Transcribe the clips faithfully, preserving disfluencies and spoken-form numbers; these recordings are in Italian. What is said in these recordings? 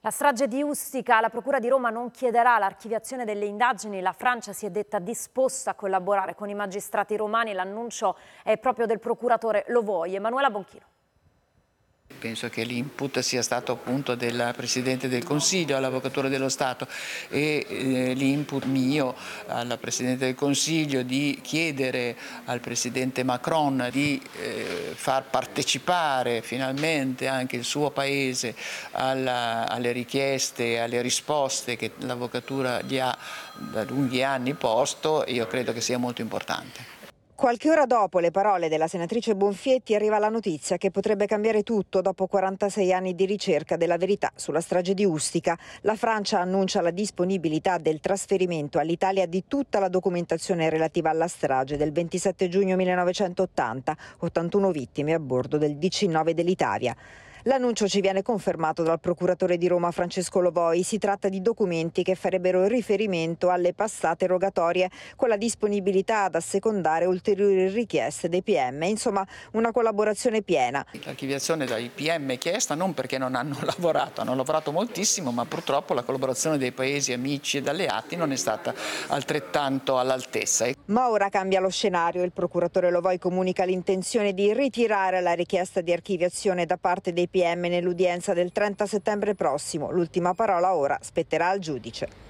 La strage di Ustica, la Procura di Roma non chiederà l'archiviazione delle indagini, la Francia si è detta disposta a collaborare con i magistrati romani, l'annuncio è proprio del procuratore Lovoi. Emanuela Bonchino. Penso che l'input sia stato appunto del Presidente del Consiglio all'Avvocatura dello Stato e eh, l'input mio alla Presidente del Consiglio di chiedere al Presidente Macron di eh, far partecipare finalmente anche il suo Paese alla, alle richieste e alle risposte che l'Avvocatura gli ha da lunghi anni posto, io credo che sia molto importante. Qualche ora dopo le parole della senatrice Bonfietti arriva la notizia che potrebbe cambiare tutto dopo quarantasei anni di ricerca della verità sulla strage di Ustica. La Francia annuncia la disponibilità del trasferimento all'Italia di tutta la documentazione relativa alla strage del ventisette giugno millenovecentottanta, ottantuno vittime a bordo del D C nove dell'Italia. L'annuncio ci viene confermato dal procuratore di Roma Francesco Lovoi. Si tratta di documenti che farebbero riferimento alle passate rogatorie con la disponibilità ad assecondare ulteriori richieste dei P M. Insomma, una collaborazione piena. L'archiviazione dai P M è chiesta non perché non hanno lavorato, hanno lavorato moltissimo, ma purtroppo la collaborazione dei paesi amici ed alleati non è stata altrettanto all'altezza. Ma ora cambia lo scenario. Il procuratore Lovoi comunica l'intenzione di ritirare la richiesta di archiviazione da parte dei P M nell'udienza del trenta settembre prossimo. L'ultima parola ora spetterà al giudice.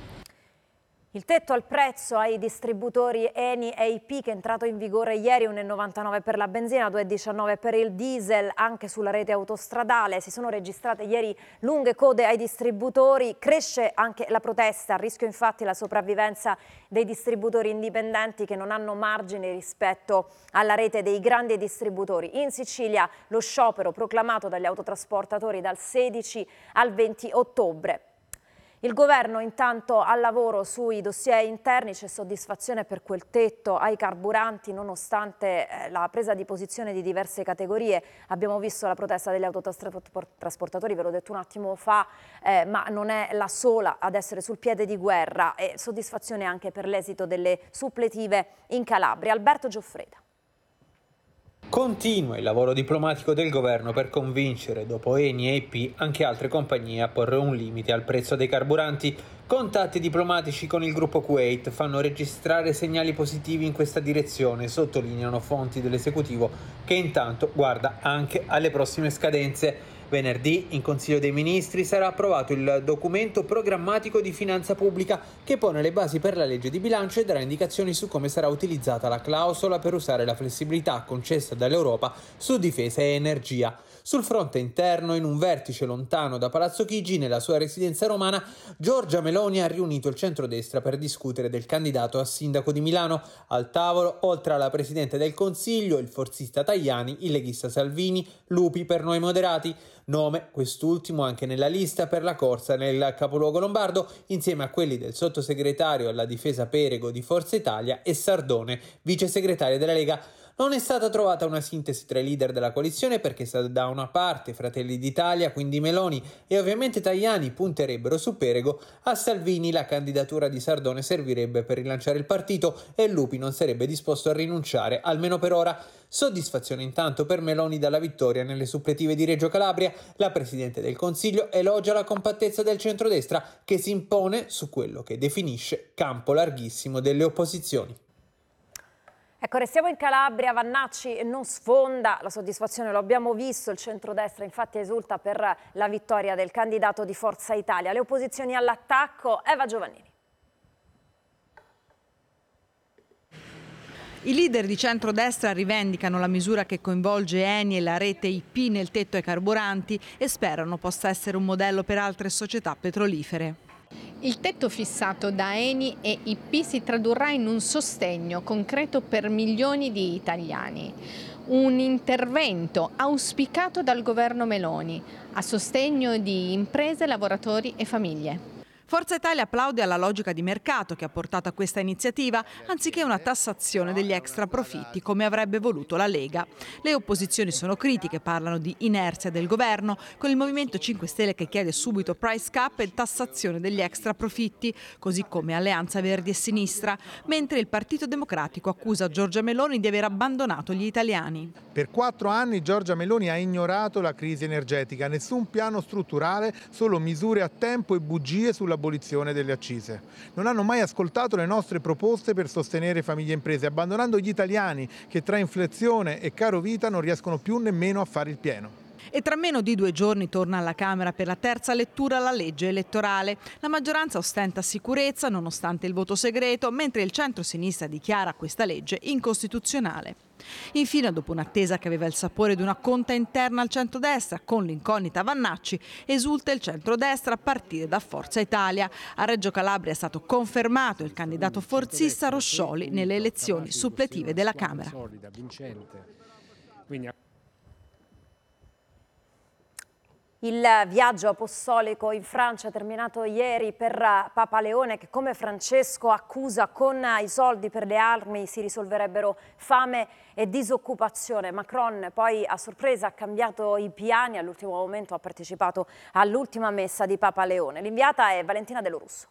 Il tetto al prezzo ai distributori Eni e I P che è entrato in vigore ieri, uno virgola novantanove per la benzina, due virgola diciannove per il diesel, anche sulla rete autostradale. Si sono registrate ieri lunghe code ai distributori, cresce anche la protesta, a rischio infatti la sopravvivenza dei distributori indipendenti che non hanno margini rispetto alla rete dei grandi distributori. In Sicilia lo sciopero proclamato dagli autotrasportatori dal sedici al venti ottobre. Il governo intanto al lavoro sui dossier interni, c'è soddisfazione per quel tetto ai carburanti nonostante eh, la presa di posizione di diverse categorie. Abbiamo visto la protesta degli autotrasportatori, ve l'ho detto un attimo fa, eh, ma non è la sola ad essere sul piede di guerra, e soddisfazione anche per l'esito delle suppletive in Calabria. Alberto Gioffreda. Continua il lavoro diplomatico del governo per convincere, dopo Eni e I P, anche altre compagnie a porre un limite al prezzo dei carburanti. Contatti diplomatici con il gruppo Kuwait fanno registrare segnali positivi in questa direzione, sottolineano fonti dell'esecutivo che intanto guarda anche alle prossime scadenze. Venerdì in Consiglio dei Ministri sarà approvato il documento programmatico di finanza pubblica che pone le basi per la legge di bilancio e darà indicazioni su come sarà utilizzata la clausola per usare la flessibilità concessa dall'Europa su difesa e energia. Sul fronte interno, in un vertice lontano da Palazzo Chigi, nella sua residenza romana, Giorgia Meloni ha riunito il centrodestra per discutere del candidato a sindaco di Milano. Al tavolo, oltre alla Presidente del Consiglio, il forzista Tajani, il leghista Salvini, Lupi per Noi Moderati. Nome, quest'ultimo, anche nella lista per la corsa nel capoluogo lombardo, insieme a quelli del sottosegretario alla difesa Perego di Forza Italia e Sardone, vice segretario della Lega. Non è stata trovata una sintesi tra i leader della coalizione perché da una parte Fratelli d'Italia, quindi Meloni, e ovviamente Tajani punterebbero su Perego, a Salvini la candidatura di Sardone servirebbe per rilanciare il partito e Lupi non sarebbe disposto a rinunciare, almeno per ora. Soddisfazione intanto per Meloni dalla vittoria nelle suppletive di Reggio Calabria. La Presidente del Consiglio elogia la compattezza del centrodestra che si impone su quello che definisce campo larghissimo delle opposizioni. Ecco, restiamo in Calabria, Vannacci non sfonda, la soddisfazione lo abbiamo visto, il centrodestra infatti esulta per la vittoria del candidato di Forza Italia. Le opposizioni all'attacco, Eva Giovannini. I leader di centrodestra rivendicano la misura che coinvolge Eni e la rete I P nel tetto ai carburanti e sperano possa essere un modello per altre società petrolifere. Il tetto fissato da Eni e I P si tradurrà in un sostegno concreto per milioni di italiani. Un intervento auspicato dal governo Meloni a sostegno di imprese, lavoratori e famiglie. Forza Italia applaude alla logica di mercato che ha portato a questa iniziativa, anziché una tassazione degli extra profitti come avrebbe voluto la Lega. Le opposizioni sono critiche, parlano di inerzia del governo, con il Movimento cinque Stelle che chiede subito price cap e tassazione degli extra profitti, così come Alleanza Verdi e Sinistra, mentre il Partito Democratico accusa Giorgia Meloni di aver abbandonato gli italiani. Per quattro anni Giorgia Meloni ha ignorato la crisi energetica, nessun piano strutturale, solo misure a tempo e bugie sull'abolizione delle accise. Non hanno mai ascoltato le nostre proposte per sostenere famiglie e imprese, abbandonando gli italiani che tra inflazione e caro vita non riescono più nemmeno a fare il pieno. E tra meno di due giorni torna alla Camera per la terza lettura la legge elettorale. La maggioranza ostenta sicurezza nonostante il voto segreto, mentre il centro-sinistra dichiara questa legge incostituzionale. Infine, dopo un'attesa che aveva il sapore di una conta interna al centrodestra, con l'incognita Vannacci, esulta il centrodestra a partire da Forza Italia. A Reggio Calabria è stato confermato il candidato forzista Roscioli nelle elezioni suppletive della Camera. Il viaggio apostolico in Francia è terminato ieri per Papa Leone, che come Francesco accusa con i soldi per le armi si risolverebbero fame e disoccupazione. Macron poi a sorpresa ha cambiato i piani, all'ultimo momento ha partecipato all'ultima messa di Papa Leone. L'inviata è Valentina Dello Russo.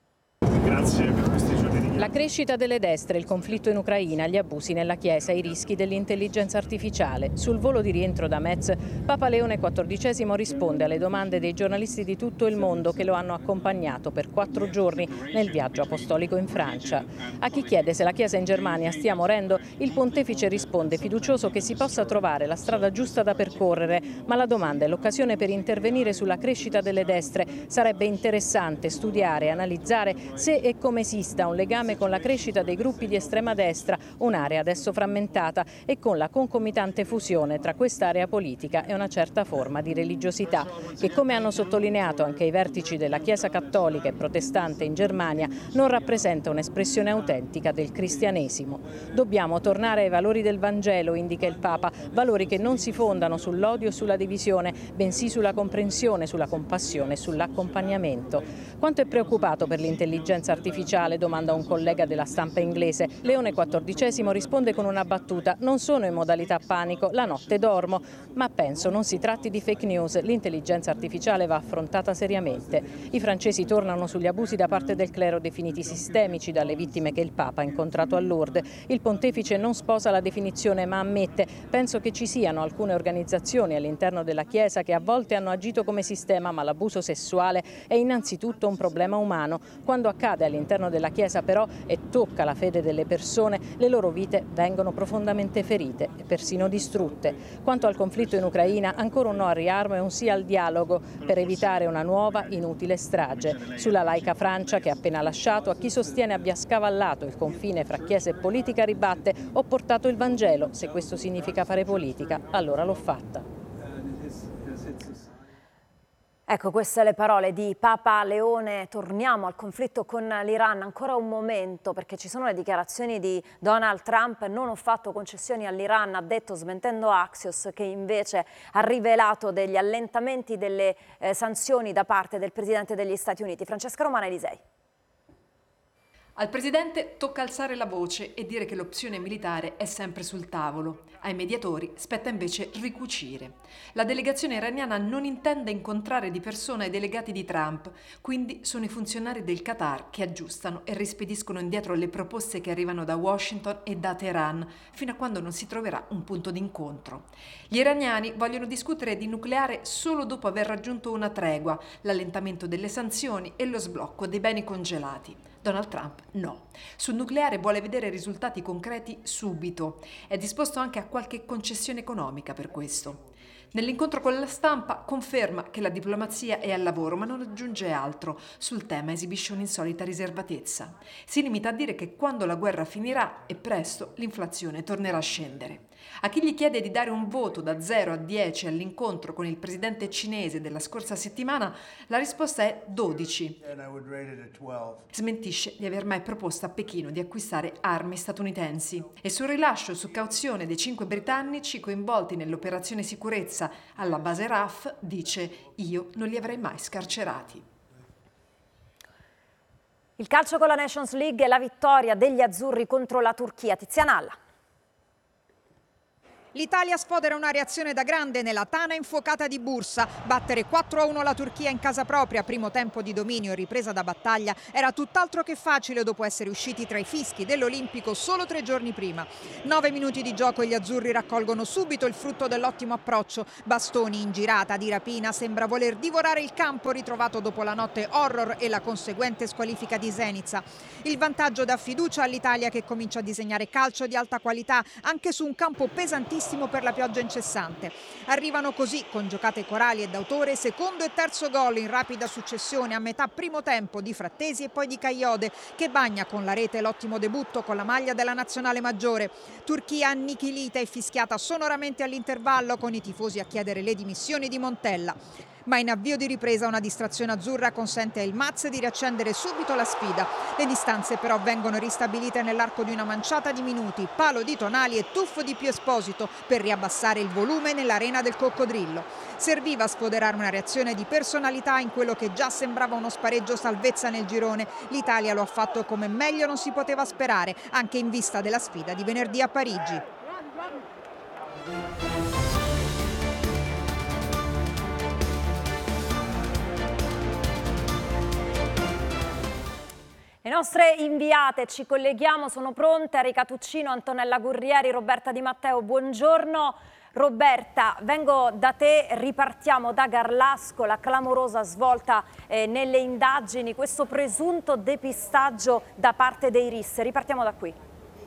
Grazie per questi giorni. La crescita delle destre, il conflitto in Ucraina, gli abusi nella Chiesa, i rischi dell'intelligenza artificiale. Sul volo di rientro da Metz, Papa Leone quattordicesimo risponde alle domande dei giornalisti di tutto il mondo che lo hanno accompagnato per quattro giorni nel viaggio apostolico in Francia. A chi chiede se la Chiesa in Germania stia morendo, il pontefice risponde fiducioso che si possa trovare la strada giusta da percorrere, ma la domanda è l'occasione per intervenire sulla crescita delle destre. Sarebbe interessante studiare e analizzare se e come esista un legame con la crescita dei gruppi di estrema destra, un'area adesso frammentata, e con la concomitante fusione tra quest'area politica e una certa forma di religiosità, che, come hanno sottolineato anche i vertici della Chiesa cattolica e protestante in Germania, non rappresenta un'espressione autentica del cristianesimo. Dobbiamo tornare ai valori del Vangelo, indica il Papa, valori che non si fondano sull'odio e sulla divisione, bensì sulla comprensione, sulla compassione e sull'accompagnamento. Quanto è preoccupato per l'intelligenza artificiale, domanda un collega della stampa inglese. Leone quattordicesimo risponde con una battuta: non sono in modalità panico, la notte dormo, ma penso non si tratti di fake news, l'intelligenza artificiale va affrontata seriamente. I francesi tornano sugli abusi da parte del clero definiti sistemici dalle vittime che il Papa ha incontrato a Lourdes. Il pontefice non sposa la definizione ma ammette: penso che ci siano alcune organizzazioni all'interno della Chiesa che a volte hanno agito come sistema, ma l'abuso sessuale è innanzitutto un problema umano. Quando accade all'interno della Chiesa però e tocca la fede delle persone, le loro vite vengono profondamente ferite e persino distrutte. Quanto al conflitto in Ucraina, ancora un no al riarmo e un sì al dialogo per evitare una nuova inutile strage. Sulla laica Francia, che ha appena lasciato, a chi sostiene abbia scavallato il confine fra Chiesa e politica ribatte: ho portato il Vangelo, se questo significa fare politica, allora l'ho fatta. Ecco, queste le parole di Papa Leone. Torniamo al conflitto con l'Iran ancora un momento, perché ci sono le dichiarazioni di Donald Trump: non ho fatto concessioni all'Iran, ha detto, smentendo Axios, che invece ha rivelato degli allentamenti delle eh, sanzioni da parte del Presidente degli Stati Uniti. Francesca Romana, Elisei. Al Presidente tocca alzare la voce e dire che l'opzione militare è sempre sul tavolo. Ai mediatori spetta invece ricucire. La delegazione iraniana non intende incontrare di persona i delegati di Trump, quindi sono i funzionari del Qatar che aggiustano e rispediscono indietro le proposte che arrivano da Washington e da Teheran, fino a quando non si troverà un punto d'incontro. Gli iraniani vogliono discutere di nucleare solo dopo aver raggiunto una tregua, l'allentamento delle sanzioni e lo sblocco dei beni congelati. Donald Trump no. Sul nucleare vuole vedere risultati concreti subito. È disposto anche a qualche concessione economica per questo. Nell'incontro con la stampa conferma che la diplomazia è al lavoro, ma non aggiunge altro. Sul tema esibisce un'insolita riservatezza. Si limita a dire che quando la guerra finirà, e presto, l'inflazione tornerà a scendere. A chi gli chiede di dare un voto da zero a dieci all'incontro con il presidente cinese della scorsa settimana, la risposta è dodici. Smentisce di aver mai proposto a Pechino di acquistare armi statunitensi. E sul rilascio su cauzione dei cinque britannici coinvolti nell'operazione sicurezza alla base R A F dice: io non li avrei mai scarcerati. Il calcio con la Nations League e la vittoria degli azzurri contro la Turchia. Tiziana Alla. L'Italia sfodera una reazione da grande nella tana infuocata di Bursa. Battere quattro a uno la Turchia in casa propria, primo tempo di dominio e ripresa da battaglia, era tutt'altro che facile dopo essere usciti tra i fischi dell'Olimpico solo tre giorni prima. Nove minuti di gioco e gli azzurri raccolgono subito il frutto dell'ottimo approccio. Bastoni in girata di rapina, sembra voler divorare il campo ritrovato dopo la notte horror e la conseguente squalifica di Zenica. Il vantaggio dà fiducia all'Italia, che comincia a disegnare calcio di alta qualità anche su un campo pesantissimo per la pioggia incessante. Arrivano così, con giocate corali e d'autore, secondo e terzo gol in rapida successione a metà primo tempo di Frattesi e poi di Kayode, che bagna con la rete l'ottimo debutto con la maglia della nazionale maggiore. Turchia annichilita e fischiata sonoramente all'intervallo, con i tifosi a chiedere le dimissioni di Montella. Ma in avvio di ripresa una distrazione azzurra consente al Maz di riaccendere subito la sfida. Le distanze però vengono ristabilite nell'arco di una manciata di minuti, palo di Tonali e tuffo di Pio Esposito per riabbassare il volume nell'arena del Coccodrillo. Serviva a sfoderare una reazione di personalità in quello che già sembrava uno spareggio salvezza nel girone. L'Italia lo ha fatto come meglio non si poteva sperare, anche in vista della sfida di venerdì a Parigi. Le nostre inviate, ci colleghiamo, sono pronte, Enrica Tuccino, Antonella Gurrieri, Roberta Di Matteo, buongiorno. Roberta, vengo da te, ripartiamo da Garlasco, la clamorosa svolta eh, nelle indagini, questo presunto depistaggio da parte dei R I S. Ripartiamo da qui.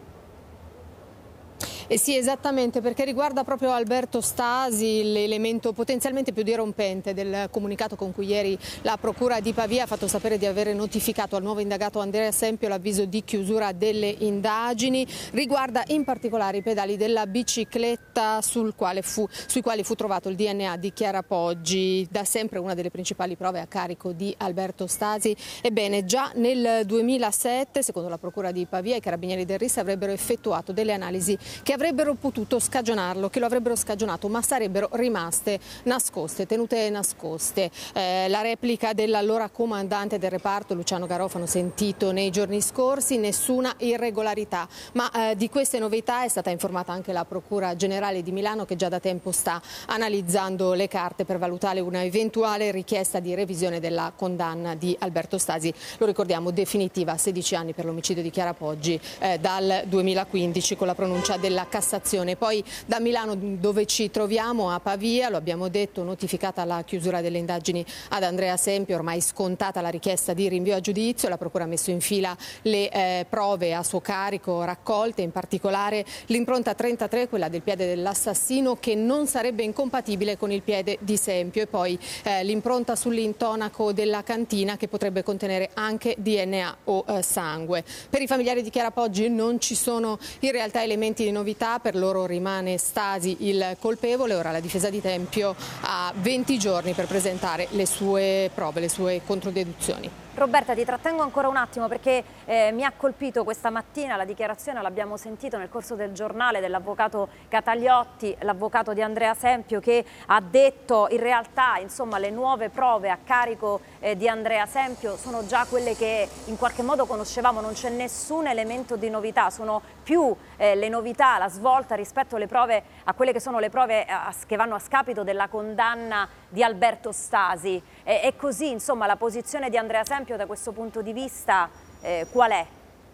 Eh sì, esattamente, perché riguarda proprio Alberto Stasi, l'elemento potenzialmente più dirompente del comunicato con cui ieri la Procura di Pavia ha fatto sapere di aver notificato al nuovo indagato Andrea Sempio l'avviso di chiusura delle indagini. Riguarda in particolare i pedali della bicicletta sul quale fu, sui quali fu trovato il D N A di Chiara Poggi, da sempre una delle principali prove a carico di Alberto Stasi. Ebbene, già nel duemilasette, secondo la Procura di Pavia, i carabinieri del R I S avrebbero effettuato delle analisi che avrebbero potuto scagionarlo, che lo avrebbero scagionato, ma sarebbero rimaste nascoste, tenute nascoste. Eh, la replica dell'allora comandante del reparto, Luciano Garofano, sentito nei giorni scorsi, nessuna irregolarità. Ma eh, di queste novità è stata informata anche la Procura Generale di Milano, che già da tempo sta analizzando le carte per valutare una eventuale richiesta di revisione della condanna di Alberto Stasi. Lo ricordiamo, definitiva, sedici anni per l'omicidio di Chiara Poggi eh, dal duemilaquindici con la pronuncia della Cassazione. Poi da Milano, dove ci troviamo, a Pavia, lo abbiamo detto, notificata la chiusura delle indagini ad Andrea Sempio, ormai scontata la richiesta di rinvio a giudizio. La Procura ha messo in fila le eh, prove a suo carico raccolte, in particolare l'impronta trentatré, quella del piede dell'assassino, che non sarebbe incompatibile con il piede di Sempio, e poi eh, l'impronta sull'intonaco della cantina, che potrebbe contenere anche D N A o eh, sangue. Per i familiari di Chiara Poggi non ci sono in realtà elementi di novità, per loro rimane Stasi il colpevole. Ora la difesa di Tempio ha venti giorni per presentare le sue prove, le sue controdeduzioni. Roberta, ti trattengo ancora un attimo perché eh, mi ha colpito questa mattina la dichiarazione, l'abbiamo sentito nel corso del giornale, dell'avvocato Cataliotti, l'avvocato di Andrea Sempio, che ha detto in realtà, insomma, le nuove prove a carico eh, di Andrea Sempio sono già quelle che in qualche modo conoscevamo, non c'è nessun elemento di novità, sono più eh, le novità, la svolta rispetto alle prove, a quelle che sono le prove a, che vanno a scapito della condanna di Alberto Stasi. E, e così, insomma, la posizione di Andrea Sempio da questo punto di vista eh, qual è?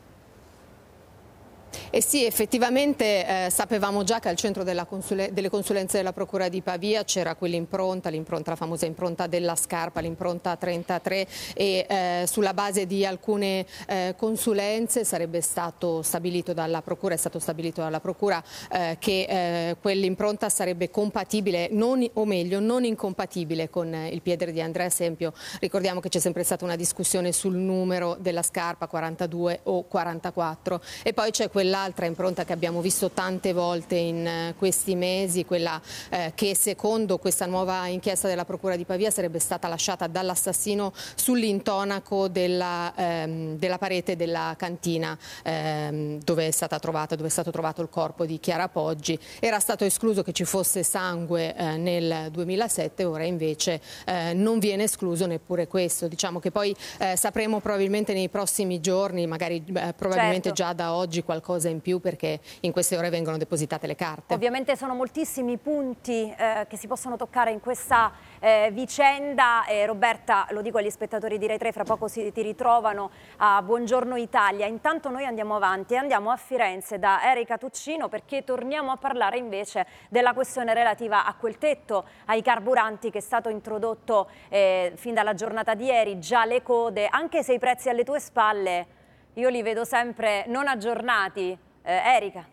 Eh sì, effettivamente eh, sapevamo già che al centro della consule- delle consulenze della Procura di Pavia c'era quell'impronta, l'impronta, la famosa impronta della scarpa, l'impronta trentatré, e eh, sulla base di alcune eh, consulenze sarebbe stato stabilito dalla Procura, è stato stabilito dalla Procura eh, che eh, quell'impronta sarebbe compatibile, non, o meglio, non incompatibile con eh, il piede di Andrea Sempio. Ricordiamo che c'è sempre stata una discussione sul numero della scarpa, quarantadue o quarantaquattro, e poi c'è quella l'altra impronta che abbiamo visto tante volte in questi mesi, quella eh, che secondo questa nuova inchiesta della Procura di Pavia sarebbe stata lasciata dall'assassino sull'intonaco della, ehm, della parete della cantina ehm, dove è stata trovata, dove è stato trovato il corpo di Chiara Poggi. Era stato escluso che ci fosse sangue eh, nel duemilasette, ora invece eh, non viene escluso neppure questo. Diciamo che poi eh, sapremo probabilmente nei prossimi giorni, magari eh, probabilmente certo. già da oggi, qualcosa in più, perché in queste ore vengono depositate le carte. Ovviamente sono moltissimi punti eh, che si possono toccare in questa eh, vicenda. Eh, Roberta, lo dico agli spettatori di Rai tre, fra poco si, ti ritrovano a Buongiorno Italia. Intanto noi andiamo avanti e andiamo a Firenze da Erika Tuccino, perché torniamo a parlare invece della questione relativa a quel tetto ai carburanti che è stato introdotto eh, fin dalla giornata di ieri. Già le code, anche se i prezzi alle tue spalle io li vedo sempre non aggiornati. Eh, Erika.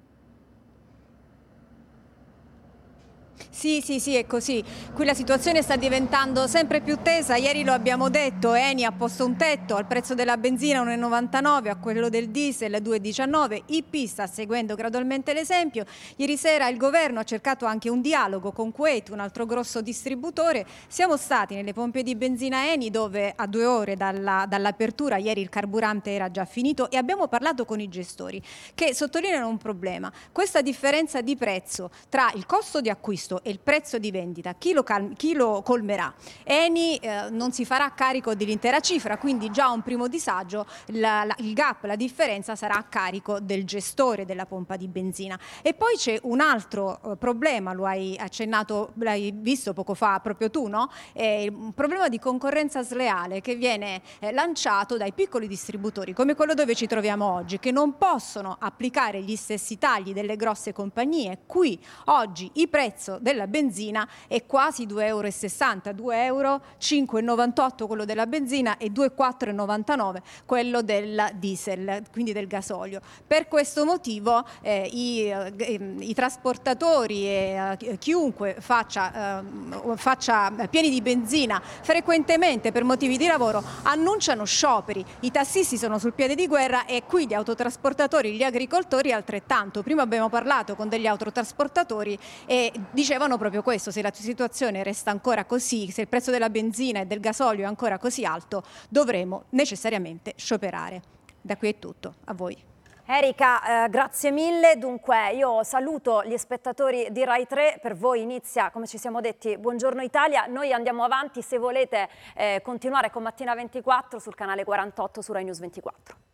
Sì, sì, sì, è così. Qui la situazione sta diventando sempre più tesa. Ieri lo abbiamo detto, Eni ha posto un tetto al prezzo della benzina uno virgola novantanove, a quello del diesel due virgola diciannove. I P sta seguendo gradualmente l'esempio. Ieri sera il governo ha cercato anche un dialogo con Kuwait, un altro grosso distributore. Siamo stati nelle pompe di benzina Eni, dove a due ore dalla, dall'apertura ieri il carburante era già finito, e abbiamo parlato con i gestori che sottolineano un problema: questa differenza di prezzo tra il costo di acquisto e il prezzo di vendita, chi lo, chi lo colmerà? Eni eh, non si farà carico dell'intera cifra, quindi già un primo disagio, la, la, il gap, la differenza sarà a carico del gestore della pompa di benzina. E poi c'è un altro eh, problema, lo hai accennato, l'hai visto poco fa proprio tu, no? È un problema di concorrenza sleale che viene eh, lanciato dai piccoli distributori, come quello dove ci troviamo oggi, che non possono applicare gli stessi tagli delle grosse compagnie. Qui oggi il prezzo della benzina è quasi due e sessanta euro, due euro, cinque e novantotto quello della benzina e due e quattro e novantanove quello del diesel, quindi del gasolio. Per questo motivo eh, i, eh, i trasportatori e eh, chiunque faccia, eh, faccia pieni di benzina frequentemente per motivi di lavoro annunciano scioperi. I tassisti sono sul piede di guerra e qui gli autotrasportatori, gli agricoltori altrettanto. Prima abbiamo parlato con degli autotrasportatori e dicevano proprio questo: se la situazione resta ancora così, se il prezzo della benzina e del gasolio è ancora così alto, dovremo necessariamente scioperare. Da qui è tutto, a voi. Erika, eh, grazie mille. Dunque io saluto gli spettatori di Rai tre, per voi inizia, come ci siamo detti, Buongiorno Italia. Noi andiamo avanti, se volete eh, continuare con Mattina ventiquattro sul canale quarantotto su Rai News ventiquattro.